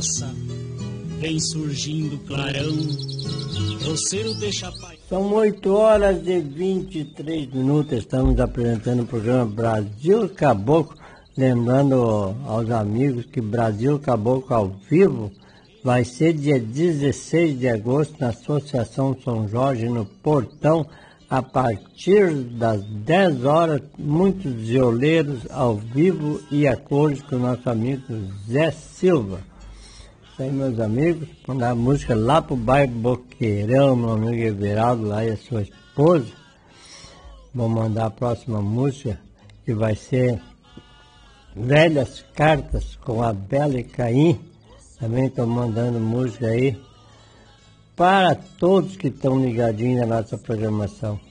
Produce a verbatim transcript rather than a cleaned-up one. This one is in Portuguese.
Vem surgindo clarão, roceiro deixa pai. São oito horas e vinte e três minutos, estamos apresentando o programa Brasil Caboclo, lembrando aos amigos que Brasil Caboclo ao vivo vai ser dia dezesseis de agosto na Associação São Jorge, no Portão, a partir das dez horas, muitos violeiros ao vivo e a cores com o nosso amigo Zé Silva. Isso aí, meus amigos, mandar a música lá pro bairro Boqueirão, meu amigo Everaldo lá e a sua esposa. Vou mandar a próxima música, que vai ser Velhas Cartas com a Bela e Caim. Também estou mandando música aí para todos que estão ligadinhos na nossa programação.